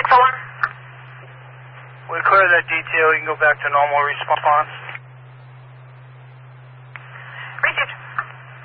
We clear that detail. You can go back to normal response.